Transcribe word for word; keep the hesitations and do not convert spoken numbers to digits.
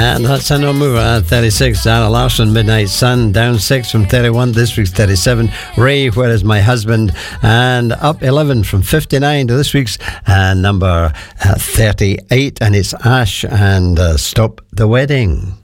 And that's a no mover at thirty-six. Anna Larson, Midnight Sun, down six from thirty-one. This week's thirty-seven. Ray, Where Is My Husband? And up eleven from fifty-nine to this week's uh, number uh, thirty-eight. And it's Ash and uh, Stop the Wedding.